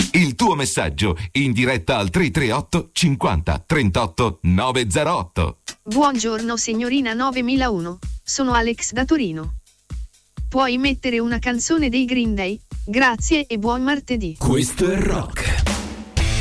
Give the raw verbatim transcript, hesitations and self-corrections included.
Il tuo messaggio in diretta al tre tre otto cinquanta trentotto novecentootto. Buongiorno signorina novemilauno, sono Alex da Torino. Puoi mettere una canzone dei Green Day? Grazie e buon martedì. Questo è rock.